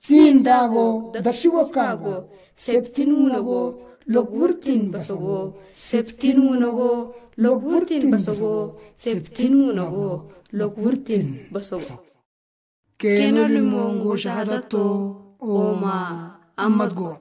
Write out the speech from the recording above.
sindago dakshigo kago septinunago logwurtin basogo septinunago logwurtin basogo septinunago logwurtin basogo كينو لمونغو شهادتو أوما أمدغو